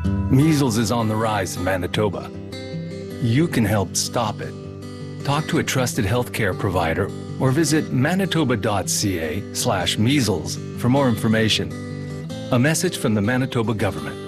Measles is on the rise in Manitoba. You can help stop it. Talk to a trusted healthcare provider or visit manitoba.ca/measles for more information. A message from the Manitoba government.